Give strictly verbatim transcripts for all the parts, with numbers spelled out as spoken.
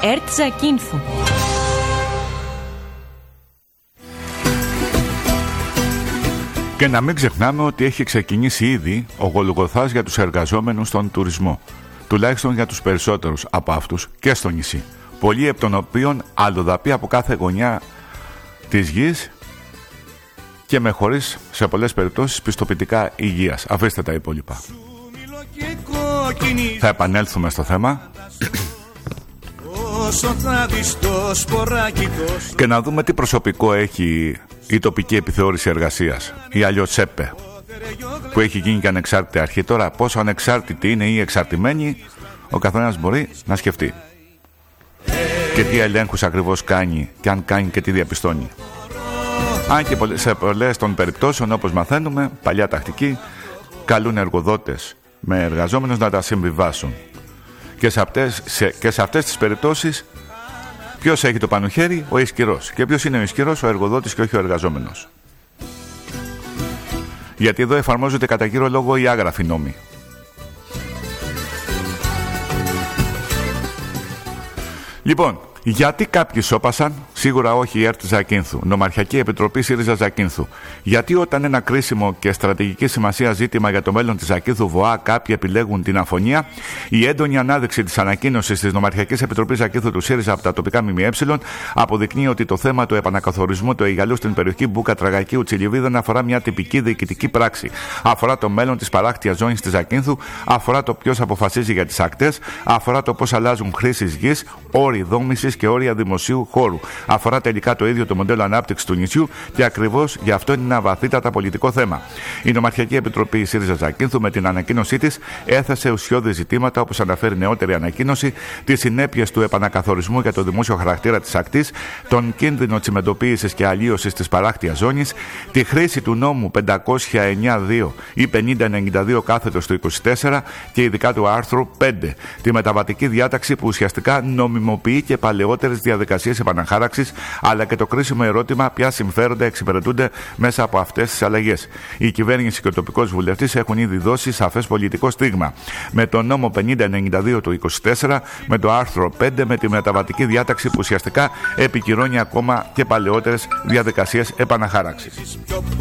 ΕΡΤ Ζακίνθου. Και να μην ξεχνάμε ότι έχει ξεκινήσει ήδη ο Γολγοθάς για τους εργαζόμενους στον τουρισμό. Τουλάχιστον για τους περισσότερους από αυτούς και στο νησί. Πολλοί από των οποίων αλλοδαποί από κάθε γωνιά της γης και με χωρίς σε πολλές περιπτώσεις πιστοποιητικά υγείας. Αφήστε τα υπόλοιπα. Θα επανέλθουμε στο θέμα και να δούμε τι προσωπικό έχει η τοπική επιθεώρηση εργασίας, η αλλιώς ΕΠΕ, που έχει γίνει και ανεξάρτητη αρχή. Τώρα πόσο ανεξάρτητη είναι ή εξαρτημένη, ο καθένας μπορεί να σκεφτεί και τι ελέγχους ακριβώς κάνει και αν κάνει και τι διαπιστώνει. Αν και σε πολλές των περιπτώσεων, όπως μαθαίνουμε, παλιά τακτική, καλούν εργοδότες με εργαζόμενους να τα συμβιβάσουν. Και σε αυτές, σε, και σε αυτές τις περιπτώσεις, ποιος έχει το πάνω χέρι? Ο ισχυρός. Και ποιος είναι ο ισχυρός? Ο εργοδότης και όχι ο εργαζόμενος. Γιατί εδώ εφαρμόζονται κατά κύριο λόγο οι άγραφοι νόμοι. Λοιπόν, γιατί κάποιοι σώπασαν? Σίγουρα όχι η ΕΡΤ Ζακίνθου, Νομαρχιακή Επιτροπή ΣΥΡΙΖΑ Ζακίνθου. Γιατί όταν ένα κρίσιμο και στρατηγική σημασία ζήτημα για το μέλλον της Ζακίνθου ΒΟΑ κάποιοι επιλέγουν την αφωνία, η έντονη ανάδειξη της ανακοίνωσης της Νομαρχιακής Επιτροπής Ζακίνθου του ΣΥΡΙΖΑ από τα τοπικά ΜΜΕ αποδεικνύει ότι το θέμα του επανακαθορισμού του Αιγαλού στην περιοχή Μπούκα Τραγακίου Τσιλιβί δεν αφορά μια τυπική διοικητική πράξη. Αφορά το μέλλον της παράκτιας ζώνης της Ζακίνθου, αφορά το ποιος αποφασίζει για τις ακτές, αφορά το πώς αλλάζουν χρήσεις γης, όροι δόμησης και όρια δημοσίου χώρου. Αφορά τελικά το ίδιο το μοντέλο ανάπτυξης του νησιού και ακριβώς γι' αυτό είναι ένα βαθύτατα πολιτικό θέμα. Η Νομαρχιακή Επιτροπή ΣΥΡΙΖΑ Ζακίνθου με την ανακοίνωσή της έθεσε ουσιώδη ζητήματα, όπως αναφέρει νεότερη ανακοίνωση, τις συνέπειες του επανακαθορισμού για το δημόσιο χαρακτήρα της ακτής, τον κίνδυνο τσιμεντοποίησης και αλλίωσης της παράκτιας ζώνης, τη χρήση του νόμου πεντακόσια ενενήντα δύο ή πενήντα ενενήντα δύο κάθετος του είκοσι τέσσερα και ειδικά του άρθρου πέντε, τη μεταβατική διάταξη που ουσιαστικά νομιμοποιεί και παλαιότερες διαδικασίες επαναχάραξης, αλλά και το κρίσιμο ερώτημα ποια συμφέροντα εξυπηρετούνται μέσα από αυτές τις αλλαγές. Η κυβέρνηση και ο τοπικός βουλευτής έχουν ήδη δώσει σαφές πολιτικό στίγμα. Με τον νόμο πενήντα ενενήντα δύο του είκοσι τέσσερα, με το άρθρο πέντε, με τη μεταβατική διάταξη που ουσιαστικά επικυρώνει ακόμα και παλαιότερες διαδικασίες επαναχάραξης.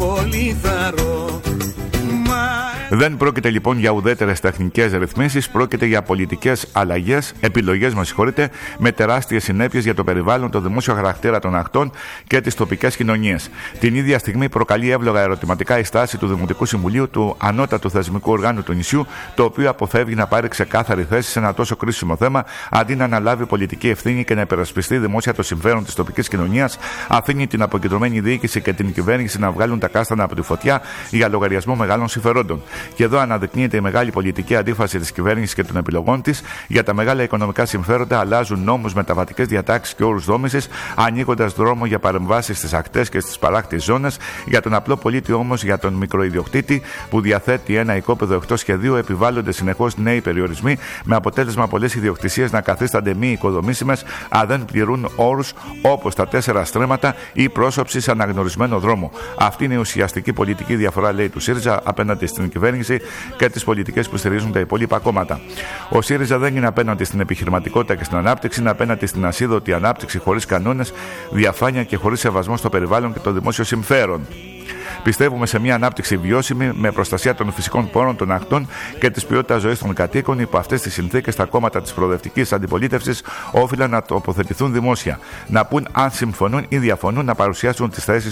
Δεν πρόκειται λοιπόν για ουδέτερες τεχνικές ρυθμίσεις, πρόκειται για πολιτικές αλλαγές, επιλογές, με συγχωρείτε, με τεράστιες συνέπειες για το περιβάλλον, το δημόσιο χαρακτήρα των ακτών και τις τοπικές κοινωνίες. Την ίδια στιγμή προκαλεί εύλογα ερωτηματικά η στάση του Δημοτικού Συμβουλίου, του ανώτατου θεσμικού οργάνου του νησιού, το οποίο αποφεύγει να πάρει ξεκάθαρη θέση σε ένα τόσο κρίσιμο θέμα, αντί να αναλάβει πολιτική ευθύνη και να υπερασπιστεί δημόσια το συμφέρον της τοπικής κοινωνίας, αφήνει την αποκεντρωμένη διοίκηση και την κυβέρνηση να βγάλουν τα κάστανα από τη φωτιά για λογαριασμό μεγάλων συμφερόντων. Και εδώ αναδεικνύεται η μεγάλη πολιτική αντίφαση της κυβέρνησης και των επιλογών της. Για τα μεγάλα οικονομικά συμφέροντα αλλάζουν νόμους, μεταβατικές διατάξεις και όρους δόμησης, ανοίγοντας δρόμο για παρεμβάσεις στις ακτές και στις παράκτιες ζώνες. Για τον απλό πολίτη όμως, για τον μικροϊδιοκτήτη που διαθέτει ένα οικόπεδο εκτός σχεδίου, επιβάλλονται συνεχώς νέοι περιορισμοί, με αποτέλεσμα πολλές ιδιοκτησίες να καθίστανται μη οικοδομήσιμες αν δεν πληρούν όρους όπως τα τέσσερα στρέμματα ή πρόσωψη σε αναγνωρισμένο δρόμο. Αυτή είναι η ουσιαστική πολιτική διαφορά, λέει, του ΣΥΡΙΖΑ απέναντι στην κυβέρνηση και τις πολιτικές που στηρίζουν τα υπόλοιπα κόμματα. Ο ΣΥΡΙΖΑ δεν είναι απέναντι στην επιχειρηματικότητα και στην ανάπτυξη, είναι απέναντι στην ασίδωτη ανάπτυξη χωρίς κανόνες, διαφάνεια και χωρίς σεβασμό στο περιβάλλον και το δημόσιο συμφέρον. Πιστεύουμε σε μια ανάπτυξη βιώσιμη με προστασία των φυσικών πόρων, των ακτών και της ποιότητας ζωής των κατοίκων. Υπό αυτές τις συνθήκες, τα κόμματα της προοδευτικής αντιπολίτευσης όφυλαν να τοποθετηθούν δημόσια, να πούν αν συμφωνούν ή διαφωνούν, να παρουσιάσουν τις θέσεις